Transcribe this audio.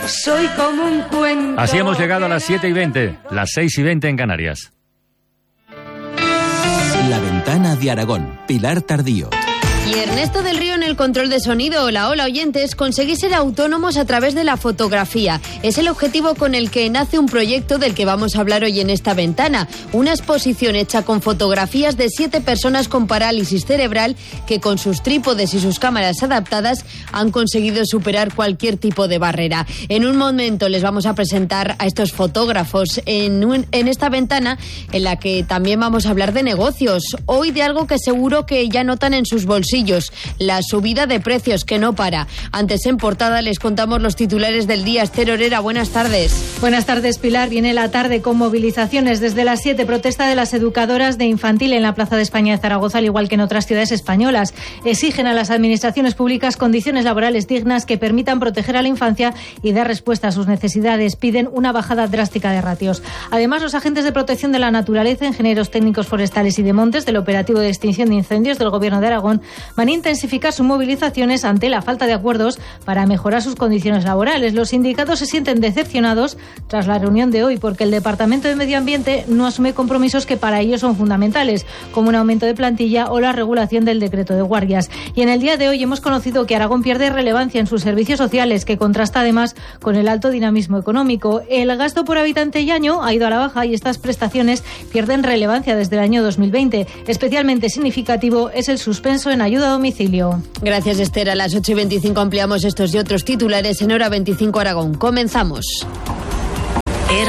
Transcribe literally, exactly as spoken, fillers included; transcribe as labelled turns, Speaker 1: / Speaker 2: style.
Speaker 1: Soy como un cuento.
Speaker 2: Así hemos llegado a las siete y veinte, las seis y veinte en Canarias.
Speaker 3: La Ventana de Aragón, Pilar Tardío.
Speaker 4: Y Ernesto del Río en el control de sonido. Hola, hola oyentes, conseguir ser autónomos a través de la fotografía. Es el objetivo con el que nace un proyecto del que vamos a hablar hoy en esta ventana. Una exposición hecha con fotografías de siete personas con parálisis cerebral que con sus trípodes y sus cámaras adaptadas han conseguido superar cualquier tipo de barrera. En un momento les vamos a presentar a estos fotógrafos en, un, en esta ventana en la que también vamos a hablar de negocios. Hoy de algo que seguro que ya notan en sus bolsillos. La subida de precios que no para. Antes en portada les contamos los titulares del día. Esther Orera, buenas tardes.
Speaker 5: Buenas tardes, Pilar. Viene la tarde con movilizaciones desde las siete. Protesta de las educadoras de infantil en la Plaza de España de Zaragoza, al igual que en otras ciudades españolas. Exigen a las administraciones públicas condiciones laborales dignas que permitan proteger a la infancia y dar respuesta a sus necesidades. Piden una bajada drástica de ratios. Además, los agentes de protección de la naturaleza, ingenieros técnicos forestales y de montes del operativo de extinción de incendios del Gobierno de Aragón van a intensificar sus movilizaciones ante la falta de acuerdos para mejorar sus condiciones laborales. Los sindicatos se sienten decepcionados tras la reunión de hoy porque el Departamento de Medio Ambiente no asume compromisos que para ellos son fundamentales, como un aumento de plantilla o la regulación del decreto de guardias. Y en el día de hoy hemos conocido que Aragón pierde relevancia en sus servicios sociales, que contrasta además con el alto dinamismo económico. El gasto por habitante y año ha ido a la baja y estas prestaciones pierden relevancia desde el año dos mil veinte. Especialmente significativo es el suspenso en ayuda a domicilio.
Speaker 4: Gracias, Esther. A las ocho y veinticinco ampliamos estos y otros titulares en Hora veinticinco Aragón. Comenzamos.